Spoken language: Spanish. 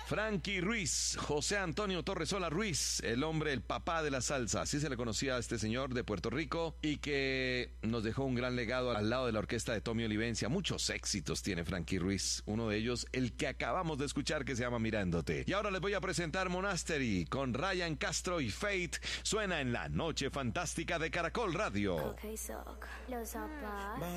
Frankie Ruiz, José Antonio Torresola Ruiz, el hombre, el papá de la salsa, así se le conocía a este señor de Puerto Rico y que nos dejó un gran legado al lado de la orquesta de Tommy Olivencia. Muchos éxitos tiene Frankie Ruiz, uno de ellos el que acabamos de escuchar que se llama Mirándote. Y ahora les voy a presentar Monastery con Ryan Castro y Fate. Suena en la Noche Fantástica de Caracol Radio. Okay, so, los zapatos.